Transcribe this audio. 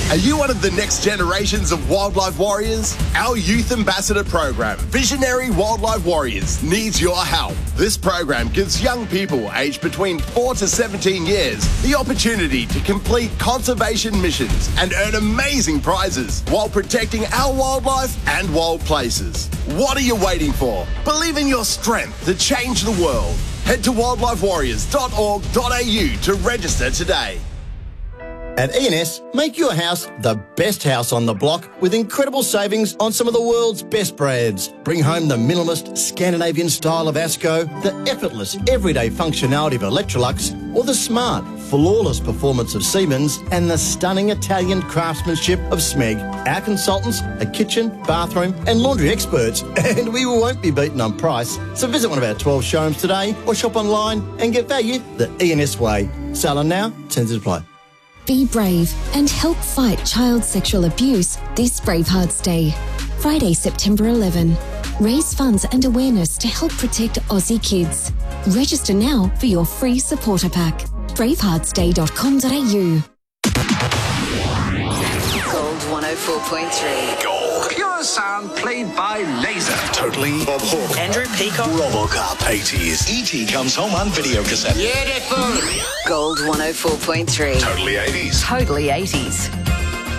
Are you one of the next generations of wildlife warriors? Our Youth Ambassador program, Visionary Wildlife Warriors, needs your help. This program gives young people aged between 4 to 17 years the opportunity to complete conservation missions and earn amazing prizes while protecting our wildlife and wild places. What are you waiting for? Believe in your strength to change the world. Head to wildlifewarriors.org.au to register today. At E&S, make your house the best house on the block with incredible savings on some of the world's best brands. Bring home the minimalist Scandinavian style of Asco, the effortless everyday functionality of Electrolux, or the smart, flawless performance of Siemens and the stunning Italian craftsmanship of Smeg. Our consultants are kitchen, bathroom and laundry experts, and we won't be beaten on price. So visit one of our 12 showrooms today or shop online and get value the E&S way. Sale on now, terms apply. Be brave and help fight child sexual abuse this Bravehearts Day. Friday, September 11. Raise funds and awareness to help protect Aussie kids. Register now for your free supporter pack. braveheartsday.com.au. Gold 104.3. Gold. Pure sound played by Laser. Totally. Bob Hawke. Andrew Peacock. Robocop. 80s. E.T. comes home on video cassette. Gold 104.3. Totally 80s. Totally 80s.